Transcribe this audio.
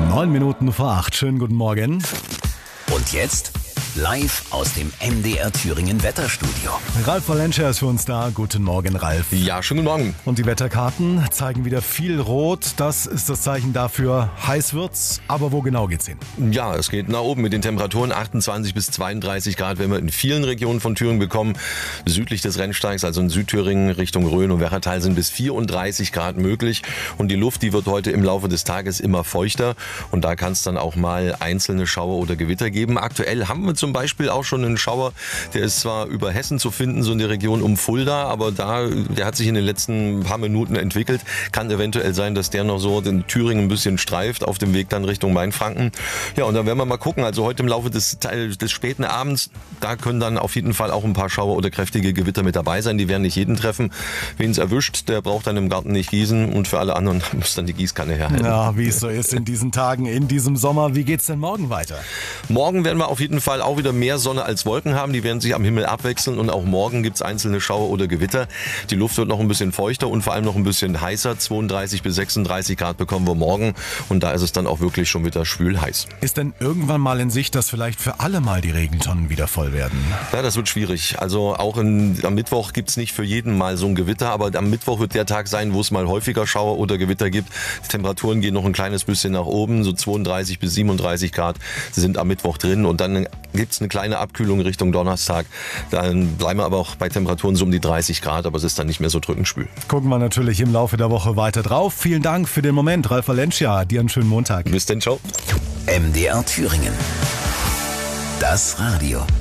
9 Minuten vor 8. Schönen guten Morgen. Und jetzt live aus dem MDR Thüringen Wetterstudio. Ralf Valencia ist für uns da. Guten Morgen, Ralf. Ja, schönen guten Morgen. Und die Wetterkarten zeigen wieder viel Rot. Das ist das Zeichen dafür, heiß wird's. Aber wo genau geht's hin? Ja, es geht nach oben mit den Temperaturen 28 bis 32 Grad, werden wir in vielen Regionen von Thüringen bekommen. Südlich des Rennsteigs, also in Südthüringen Richtung Rhön und Werratal, sind bis 34 Grad möglich. Und die Luft, die wird heute im Laufe des Tages immer feuchter. Und da kann es dann auch mal einzelne Schauer oder Gewitter geben. Aktuell haben wir zum Beispiel auch schon einen Schauer, der ist zwar über Hessen zu finden, so in der Region um Fulda, aber der hat sich in den letzten paar Minuten entwickelt. Kann eventuell sein, dass der noch so den Thüringen ein bisschen streift, auf dem Weg dann Richtung Mainfranken. Ja, und dann werden wir mal gucken. Also heute im Laufe des späten Abends, da können dann auf jeden Fall auch ein paar Schauer oder kräftige Gewitter mit dabei sein. Die werden nicht jeden treffen. Wen es erwischt, der braucht dann im Garten nicht gießen und für alle anderen muss dann die Gießkanne herhalten. Ja, wie es so ist in diesen Tagen, in diesem Sommer. Wie geht's denn morgen weiter? Morgen werden wir auf jeden Fall auch wieder mehr Sonne als Wolken haben. Die werden sich am Himmel abwechseln und auch morgen gibt es einzelne Schauer oder Gewitter. Die Luft wird noch ein bisschen feuchter und vor allem noch ein bisschen heißer. 32 bis 36 Grad bekommen wir morgen und da ist es dann auch wirklich schon wieder schwül heiß. Ist denn irgendwann mal in Sicht, dass vielleicht für alle mal die Regentonnen wieder voll werden? Ja, das wird schwierig. Also auch am Mittwoch gibt es nicht für jeden mal so ein Gewitter, aber am Mittwoch wird der Tag sein, wo es mal häufiger Schauer oder Gewitter gibt. Die Temperaturen gehen noch ein kleines bisschen nach oben, so 32 bis 37 Grad sind am Mittwoch drin und dann gibt es eine kleine Abkühlung Richtung Donnerstag. Dann bleiben wir aber auch bei Temperaturen so um die 30 Grad, aber es ist dann nicht mehr so drückend schwül. Gucken wir natürlich im Laufe der Woche weiter drauf. Vielen Dank für den Moment, Ralf Valencia. Dir einen schönen Montag. Bis denn, ciao. MDR Thüringen. Das Radio.